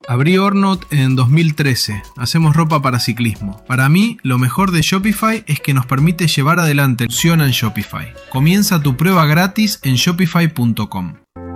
Abrí Ornot en 2013, hacemos ropa para ciclismo. Para mí, lo mejor de Shopify es que nos permite llevar adelante la opción en Shopify. Comienza tu prueba gratis en shopify.com.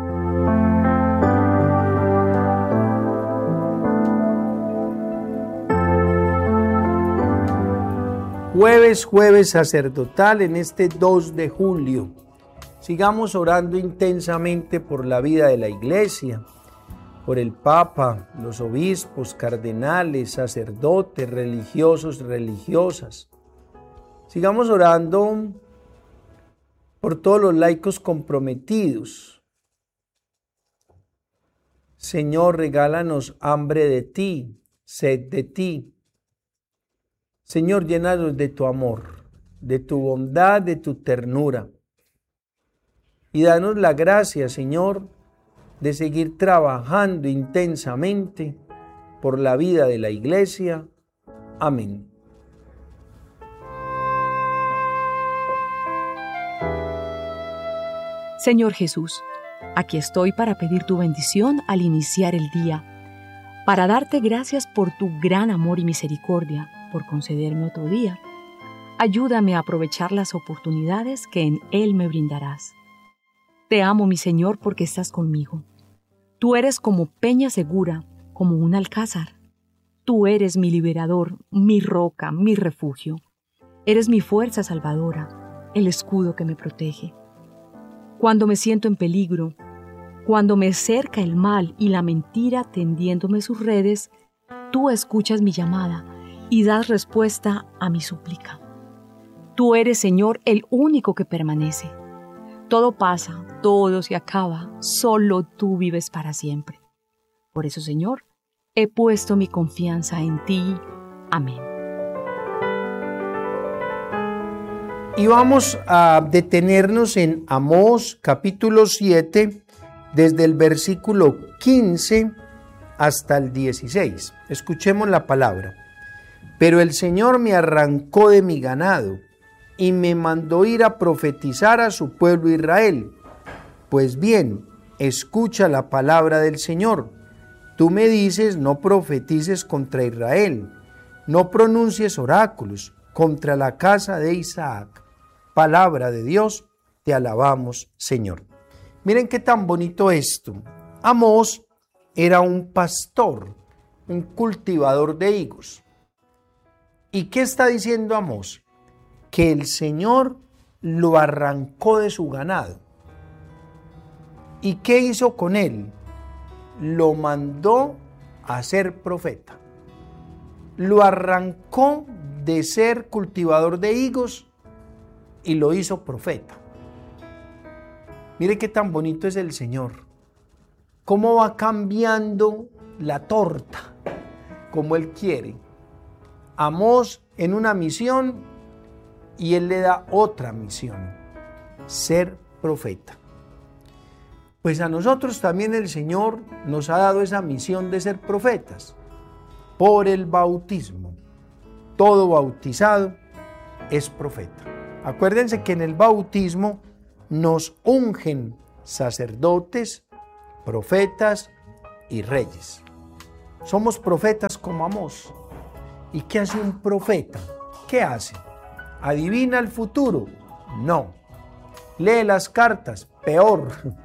Jueves sacerdotal en este 2 de julio. Sigamos orando intensamente por la vida de la Iglesia, por el Papa, los obispos, cardenales, sacerdotes, religiosos, religiosas. Sigamos orando por todos los laicos comprometidos. Señor, regálanos hambre de ti, sed de ti. Señor, llénanos de tu amor, de tu bondad, de tu ternura. Y danos la gracia, Señor, de seguir trabajando intensamente por la vida de la Iglesia. Amén. Señor Jesús, aquí estoy para pedir tu bendición al iniciar el día, para darte gracias por tu gran amor y misericordia, por concederme otro día. Ayúdame a aprovechar las oportunidades que en él me brindarás. Te amo, mi Señor, porque estás conmigo. Tú eres como peña segura, como un alcázar. Tú eres mi liberador, mi roca, mi refugio. Eres mi fuerza salvadora, el escudo que me protege. Cuando me siento en peligro, cuando me cerca el mal y la mentira tendiéndome sus redes, tú escuchas mi llamada y das respuesta a mi súplica. Tú eres, Señor, el único que permanece. Todo pasa, todo se acaba, solo tú vives para siempre. Por eso, Señor, he puesto mi confianza en ti. Amén. Y vamos a detenernos en Amós capítulo 7, desde el versículo 15 hasta el 16. Escuchemos la palabra. Pero el Señor me arrancó de mi ganado y me mandó ir a profetizar a su pueblo Israel. Pues bien, escucha la palabra del Señor. Tú me dices, no profetices contra Israel, no pronuncies oráculos contra la casa de Isaac. Palabra de Dios, te alabamos, Señor. Miren qué tan bonito esto. Amós era un pastor, un cultivador de higos. ¿Y qué está diciendo Amós? Que el Señor lo arrancó de su ganado. ¿Y qué hizo con él? Lo mandó a ser profeta. Lo arrancó de ser cultivador de higos y lo hizo profeta. Mire qué tan bonito es el Señor. Cómo va cambiando la torta, como Él quiere. Amós en una misión y Él le da otra misión, ser profeta. Pues a nosotros también el Señor nos ha dado esa misión de ser profetas por el bautismo. Todo bautizado es profeta. Acuérdense que en el bautismo nos ungen sacerdotes, profetas y reyes. Somos profetas como Amós. ¿Y qué hace un profeta? ¿Qué hace? ¿Adivina el futuro? No. ¿Lee las cartas? Peor.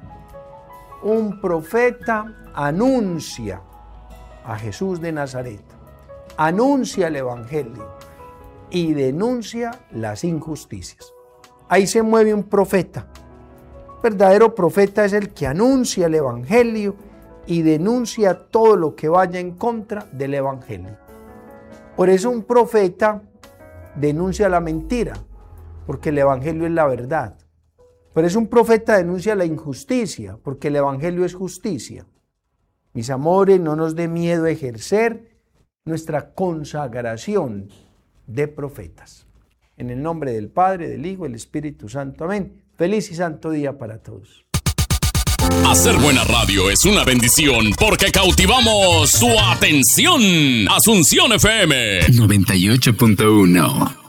Un profeta anuncia a Jesús de Nazaret, anuncia el Evangelio y denuncia las injusticias. Ahí se mueve un profeta. Verdadero profeta es el que anuncia el Evangelio y denuncia todo lo que vaya en contra del Evangelio. Por eso un profeta denuncia la mentira, porque el Evangelio es la verdad. Por eso un profeta denuncia la injusticia, porque el Evangelio es justicia. Mis amores, no nos dé miedo ejercer nuestra consagración de profetas. En el nombre del Padre, del Hijo y del Espíritu Santo. Amén. Feliz y santo día para todos. Hacer buena radio es una bendición porque cautivamos su atención. Asunción FM 98.1